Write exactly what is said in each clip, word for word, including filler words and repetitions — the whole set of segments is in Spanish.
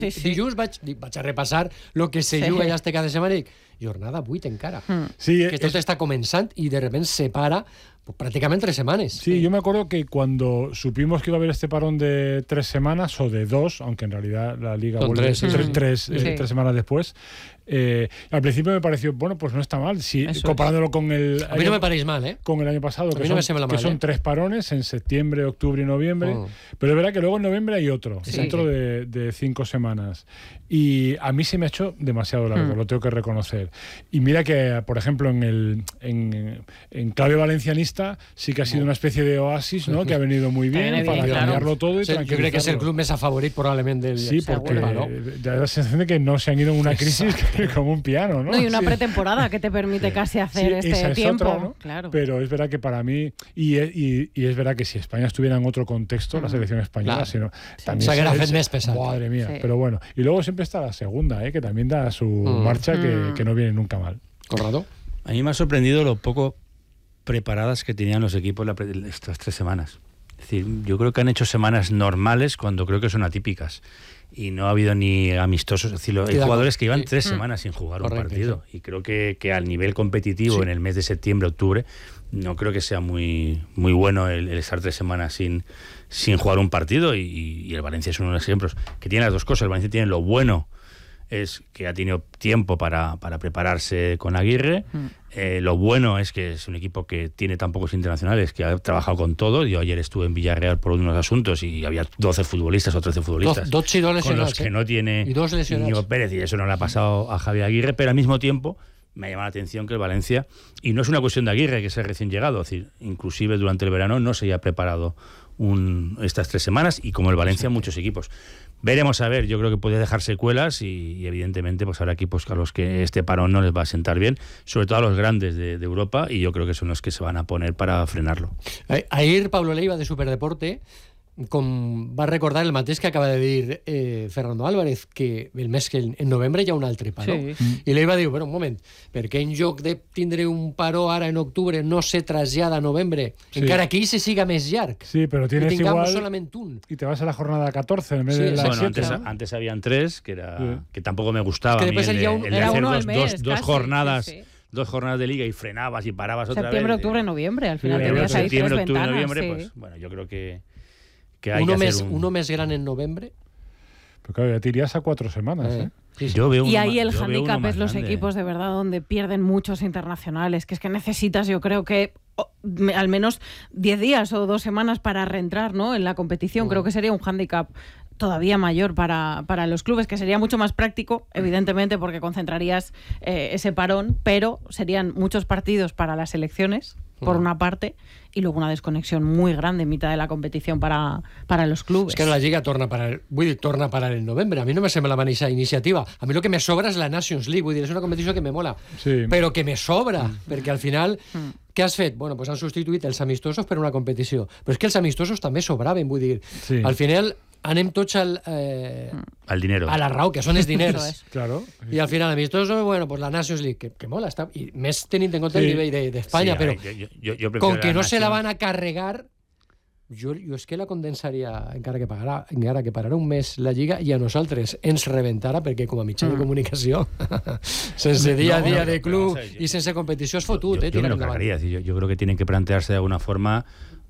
Sí, sí. Dilluns vaig, vaig a repassar el que se sí. juga ja este cada setmana i dic, jornada vuit encara. Mm. Sí, que tot es... està començant i de repente se para pues, prácticamente tres semanas. Sí, sí, yo me acuerdo que cuando supimos que iba a haber este parón de tres semanas o de dos, aunque en realidad la Liga Son vuelve tres, sí. tres, tres, sí. Eh, tres semanas después, eh, al principio me pareció, bueno, pues no está mal, si, comparándolo es. con el... A mí no me parece mal, ¿eh? Con el año pasado, que, no son, mal, que son ¿eh? tres parones en septiembre, octubre y noviembre, oh. pero es verdad que luego en noviembre hay otro, sí, dentro sí. De, de cinco semanas. Y a mí se me ha hecho demasiado largo, mm. lo tengo que reconocer. Y mira que, por ejemplo, en el en, en clave valencianista sí que ha sido una especie de oasis, ¿no? Que ha venido muy bien, bien para bien, cambiarlo claro. todo y sí, yo creo que es el club más a favorit probablemente del sí, porque ¿no? Da la sensación de que no se han ido en una crisis como un piano, ¿no? No, y una sí. pretemporada que te permite sí. casi hacer sí, este tiempo. Otra, ¿no? Claro. Pero es verdad que para mí, y, y, y es verdad que si España estuviera en otro contexto, mm. la selección española, claro. sino, sí. también o sea, es, es pesado. Madre mía, sí. pero bueno. Y luego siempre está la segunda, ¿eh? Que también da su mm. marcha que, mm. que no viene nunca mal. ¿Conrado? A mí me ha sorprendido lo poco preparadas que tenían los equipos la, estas tres semanas. Es decir, yo creo que han hecho semanas normales cuando creo que son atípicas. Y no ha habido ni amistosos. Es decir, hay jugadores que llevan sí. tres semanas mm. sin jugar Correcto, un partido. Sí. Y creo que, que al nivel competitivo sí. en el mes de septiembre, octubre, no creo que sea muy, muy bueno el, el estar tres semanas sin, sin jugar un partido. Y, y el Valencia es uno de los ejemplos que tiene las dos cosas. El Valencia tiene lo bueno, es que ha tenido tiempo para, para prepararse con Aguirre. Mm. Eh, lo bueno es que es un equipo que tiene tan pocos internacionales, que ha trabajado con todo. Yo ayer estuve en Villarreal por unos asuntos y había doce futbolistas o trece futbolistas. Dos, dos y dos con los que no tiene y dos Íñigo Pérez, y eso no le ha pasado a Javier Aguirre, pero al mismo tiempo me ha llamado la atención que el Valencia, y no es una cuestión de Aguirre, que es el recién llegado, es decir, inclusive durante el verano no se haya preparado un, estas tres semanas, y como el Valencia, sí. muchos equipos. Veremos a ver, yo creo que puede dejar secuelas y, y evidentemente pues habrá equipos a los que este parón no les va a sentar bien, sobre todo a los grandes de, de Europa, y yo creo que son los que se van a poner para frenarlo. Ayer Pablo Leiva de Superdeporte com va recordar el mateix que acaba de dir eh, Fernando Álvarez, que el mes que en novembre hi ha un altre paró. Sí. Mm. I Leiva diu, bueno, un moment, perquè en lloc de tindre un paró ara en octubre no se trasllada a novembre, sí. encara que ahí se siga més llarg. Sí, pero tienes igual solamente un. Y te vas a la jornada catorce en vez sí, de la bueno, siete. Antes, ¿no? antes habían tres, que era sí. que tampoco me gustaba. Es que a mí después el el de, un, el de era hacer uno dos, al mes, dos, dos casi, jornadas. Sí, sí. Dos jornadas de liga y frenabas y parabas otra septiembre, vez. Septiembre, octubre, noviembre. Al final sí, tenías ahí septiembre, tres octubre, ventanas. noviembre, Sí. pues bueno, yo creo que, que hay uno, que mes, hacer un... uno mes gran en novembre. Pero claro, ya te irías a cuatro semanas, ¿eh? Sí, sí. Yo veo y ahí uno, el hándicap es los grande. equipos de verdad donde pierden muchos internacionales, que es que necesitas, yo creo que oh, me, al menos diez días o dos semanas para reentrar, ¿no? En la competición. Oh. Creo que sería un hándicap todavía mayor para, para los clubes, que sería mucho más práctico, evidentemente, porque concentrarías eh, ese parón, pero serían muchos partidos para las selecciones, por una parte, y luego una desconexión muy grande en mitad de la competición para, para los clubes. És que la Lliga torna a parar, vull dir, torna a parar en novembre. A mi no me sembla la mateixa iniciativa. A mi el que me sobra és la Nations League, vull dir, és una competició que me mola, sí. però que me sobra, mm. perquè al final, mm. què has fet? Bueno, pues han substituït els amistosos per una competició. Però és que els amistosos també sobraven, vull dir. Sí. Al final anem tots al, eh, al dinero. A la raó, que són els diners. Claro. I al final, amistosos, bueno, pues la Nations League, que, que mola, està, i més tenint en compte sí. el nivell d'Espanya, de, sí, però jo, jo, jo com que no Nations... se la van a carregar, jo, jo és que la condensaria, encara que, pagarà, encara que pararà un mes la Lliga, i a nosaltres ens rebentara, perquè com a mitjà de comunicació, sense dia a dia no, no, de club no, i sense competició és fotut. Yo, eh, yo me lo cargaría, yo, yo creo que tienen que plantearse de alguna forma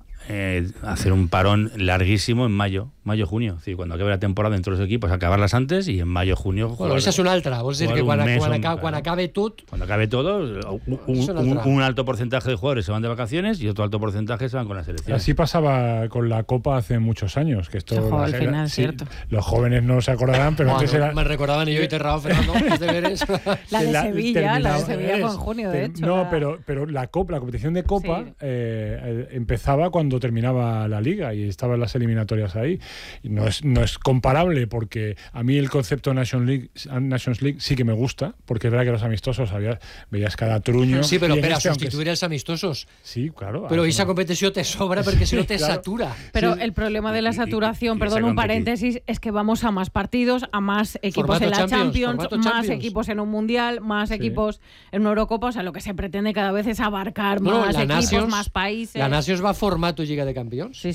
eh, hacer un parón larguísimo en mayo, mayo-junio. Es decir, cuando acabe la temporada entre los equipos, acabarlas antes y en mayo-junio... Bueno, esa és una altra. Vols dir que quan, mes, quan, acabe, quan acabe tot... Cuando acabe todo, un, un, un alto porcentaje de jugadores se van de vacaciones y otro alto porcentaje se van con la selección. Así pasaba con la Copa hace muchos años. Que esto Ojo, la, al final, sí, cierto. Los jóvenes no se acordarán, pero bueno, antes era... Me recordaban y yo y Terrado, Fernando, los deberes. La de la, Sevilla, la de Sevilla fue en junio, de hecho. No, la... pero, pero la Copa, la competición de Copa sí. eh, empezaba cuando terminaba la Liga y estaban las eliminatorias ahí. Y no es, no es comparable, porque a mí el concepto Nations League, Nations League sí que me gusta, porque es verdad que los amistosos había, veías cada truño. Sí, pero espera, este, sustituir els amistosos. Sí, claro. Pero esa competició te sobra porque si no te claro. satura. Pero sí. el problema de la saturación, y, y, y perdón, un paréntesis, es que vamos a más partidos, a más equipos formato en la Champions, Champions, más Champions. equipos en un Mundial, más sí. equipos en una Eurocopa. O sea, lo que se pretende cada vez es abarcar no, más la equipos, Nations, más países. La Nations va a formato Lliga de Campions. Sí, sí.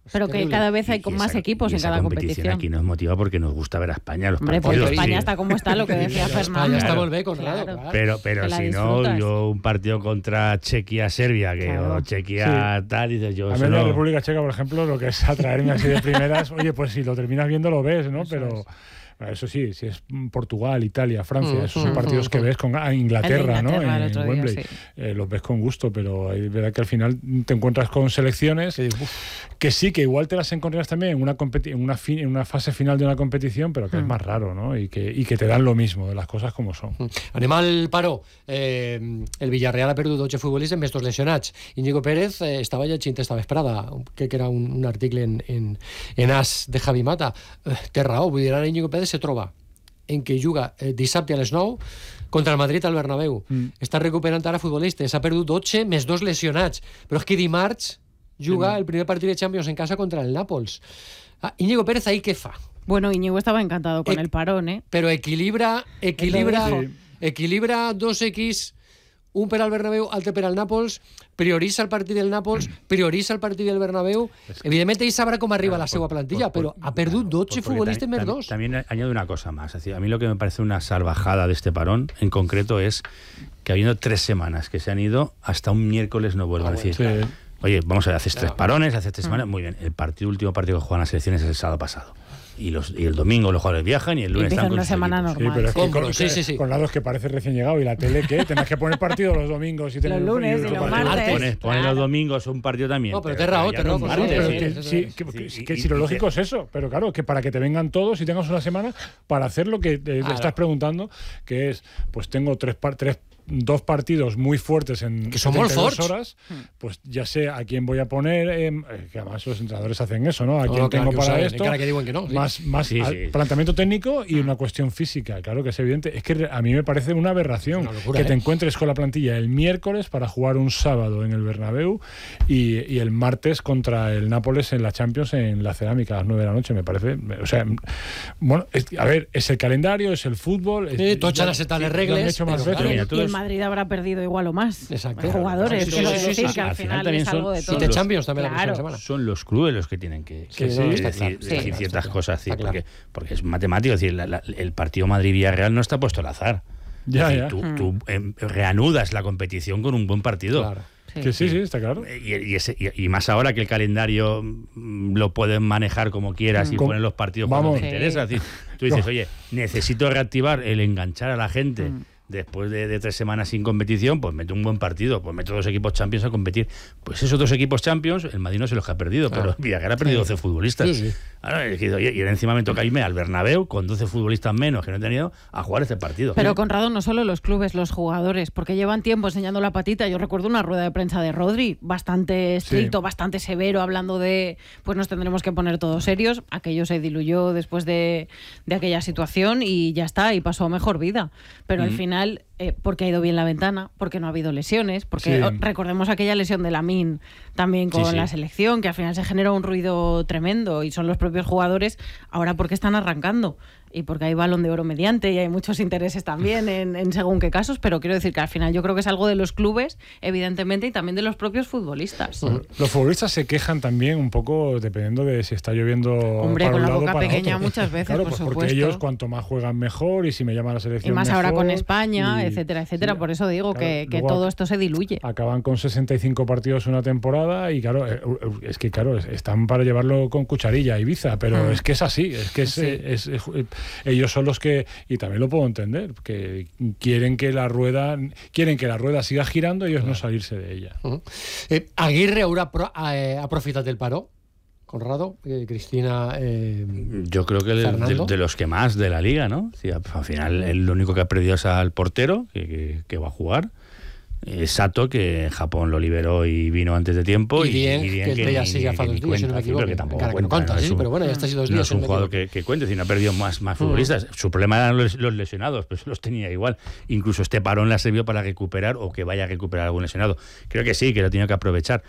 Pero que cada vez hay con más equipos en cada competición. Aquí nos motiva porque nos gusta ver a España. Los Hombre, porque partidos, España sí. está como está, lo que decía Fernando. España está Claro. volver con Rado, Claro. claro. Pero, pero si no, yo un partido contra Chequia-Serbia, que Claro. o Chequia Sí. tal, y dices yo. A mí eso en la no- República Checa, por ejemplo, lo que es atraerme así de primeras, oye, pues si lo terminas viendo lo ves, ¿no? Eso Pero es. eso sí, si es Portugal, Italia, Francia, Mm, esos son mm, partidos mm, que mm. ves con ah, Inglaterra, El de Inglaterra, ¿no? el En, otro en día, Wembley. sí. Eh, los ves con gusto, pero es verdad que al final te encuentras con selecciones Que, uf, que sí, que igual te las encontrarás también en una, competi- en una, fi- en una fase final de una competición, pero que es Mm. más raro, ¿no? Y que, y que te dan lo mismo, de las cosas como son. Anem al paró. Eh, el Villarreal ha perdut dotze futbolistes amb estos lesionats. Íñigo Pérez eh, estava llegint esta vesprada, crec que era un, un article en, en, en As de Javi Mata. Eh, té raó, vull dir, ara Íñigo Pérez se troba en què juga eh, dissabte a les nou contra el Madrid al Bernabéu. Mm. Està recuperant ara futbolistes. Ha perdut dotze més dos lesionats. Però és que dimarts juga el primer partit de Champions en casa contra el Nàpols. Ah, Íñigo Pérez ahí què fa? Bueno, Íñigo estaba encantado con Eh, el parón, ¿eh? Però equilibra, equilibra, Sí. equilibra dos X, un per al Bernabéu, altre per al Nàpols, prioritza el partit del Nàpols, prioritza el partit del Bernabéu. Evidentment, ell sabrà com arriba la seva plantilla, però ha perdut dotze futbolistes més dos. También añado una cosa más. Es decir, a mí lo que me parece una salvajada de este parón, en concreto, es que habiendo tres semanas que se han ido, hasta un miércoles no vuelvan Ah, a decir. Sí. Oye, vamos a ver, haces tres Claro. parones, haces tres semanas, muy bien. El partido, último partido que juegan las selecciones es el sábado pasado. Y, los, y el domingo los jugadores viajan y el lunes Empiezan están con una sus semana equipos. normal. Sí, pero es que Compro, con, sí, sí, sí. con lados que parece recién llegado y la tele que tenés que poner partido los domingos y tener Los lunes y otro los partido. martes. Pones, pones Claro. los domingos un partido también. No, pero te raó, ya te no raó, un pues, Claro, martes. pero sí, que, sí, sí, sí, que, sí, que y- si lo y- lógico es eso, pero claro, que para que te vengan todos y tengas una semana para hacer lo que te Claro. estás preguntando, que es, pues tengo tres, par- tres dos partidos muy fuertes en Que son molt setenta y dos forts. horas, pues ya sé a quién voy a poner, eh, que además los entrenadores hacen eso, ¿no? A No, quién no, claro tengo que ho para saben, esto, encara que diuen que no, sí. más, más Sí, al- sí. planteamiento técnico y una cuestión física, claro que es evidente. Es que a mí me parece una aberración Es una locura, que te ¿eh? encuentres con la plantilla el miércoles para jugar un sábado en el Bernabéu y, y el martes contra el Nápoles en la Champions en la Cerámica a las nueve de la noche, me parece. O sea, bueno, es- a ver, es el calendario, es el fútbol. Sí, es, tots han aceptat les regles, lo han hecho más pero veces. claro, Y mira, el, tú y el ves- Madrid habrá perdido igual o más. Exacto. Jugadores, Sí, sí, quiero sí, sí, decir sí. que al Al final, final también es algo son- de Y todo. de los- Champions también la Claro. próxima semana. Son los clubes los que tienen que, Sí, que no, decir, está decir- claro. decir Sí, está ciertas claro. cosas, decir, Está porque, claro. porque es matemático. Es decir, la- la- el partido Madrid-Villarreal no está puesto al azar. Ya, Es decir, ya. Tú, Mm. tú, em, reanudas la competición con un buen partido. Claro. Sí. Que sí, sí, está claro. Y, y ese- y- y más ahora que el calendario mm, lo pueden manejar como quieras y Com- ponen los partidos Vamos. cuando te Sí. interesa. Es decir, tú dices, No. oye, necesito reactivar el enganchar a la gente. Mm. Después de, de tres semanas sin competición, pues meto un buen partido, pues meto dos equipos Champions a competir. Pues esos dos equipos Champions, el Madrid no se los ha perdido, Claro. pero Villarreal ha perdido doce futbolistas. Sí, sí. Ahora, he decidido, oye, y ahora encima me toca irme al Bernabéu con doce futbolistas menos que no he tenido a jugar este partido. Pero Conrado, no solo los clubes, los jugadores, porque llevan tiempo enseñando la patita. Yo recuerdo una rueda de prensa de Rodri, bastante estricto, Sí. bastante severo, hablando de, pues nos tendremos que poner todos serios. Aquello se diluyó después de, de aquella situación y ya está, y pasó a mejor vida. Pero al Ujú. final, eh, porque ha ido bien la ventana, porque no ha habido lesiones, porque Sí. oh, recordemos aquella lesión de Lamine también con Sí, sí. la selección, que al final se genera un ruido tremendo y son los propios jugadores ahora porque están arrancando y porque hay balón de oro mediante y hay muchos intereses también en, en según qué casos, pero quiero decir que al final yo creo que es algo de los clubes, evidentemente, y también de los propios futbolistas. Los futbolistas se quejan también un poco dependiendo de si está lloviendo Hombre, para con un la lado o boca para pequeña otro. muchas veces, Claro, por pues porque supuesto. ellos cuanto más juegan mejor y si me llama la Y selección más ahora con mejor, España, y- etcétera, etcétera. sí, Por eso digo claro, que, que luego todo ac- esto se diluye. acaban con sesenta y cinco partidos una temporada y claro, eh, es que claro, es- están para llevarlo con cucharilla a Ibiza, pero Mm. es que es así, es que es, Sí. es- es- eh, ellos son los que, y también lo puedo entender, que quieren que la rueda quieren que la rueda siga girando y ellos no salirse de ella. Uh -huh. eh, Aguirre haurà pro, eh, aprofitat el paró? Conrado, eh, Cristina... Eh, Yo creo que de, Fernando. de los que más de la liga, ¿no? Sí, al final el único que ha perdido es al portero, que, que, que va a jugar. Eh, Sato, que en Japón lo liberó y vino antes de tiempo. Y Dieng, que el ni- ya sigue ni- fa ni dos días, si no cuenta, me sí, pero equivoco. que tampoco Encara que no cuenta, conta, es sí, un- pero bueno, ya está así dos no días. es un si no me jugador equivoco. que, que cuente, sino ha perdido más, más futbolistas. Su problema eran los, los lesionados, pues los tenía igual. Incluso este parón le ha servido para recuperar o que vaya a recuperar algún lesionado. Creo que sí, que lo tiene que aprovechar.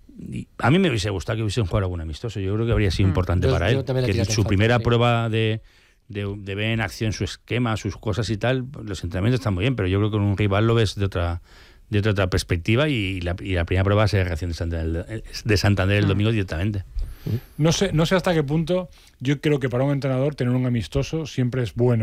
Y a mí me hubiese gustado que hubiesen jugado algún amistoso. Yo creo que habría sido Mm. importante Yo- para yo él. también le Que tiraría su en falta, primera sí. prueba de, de, de ver en acción su esquema, sus cosas y tal, los entrenamientos están muy bien, pero yo creo que con un rival lo ves de otra de otra, otra perspectiva y la, y la primera prueba es la reacción de Santander, de Santander el Mm. domingo directamente. No sé, no sé hasta qué punto yo creo que para un entrenador tener un amistoso siempre es bueno.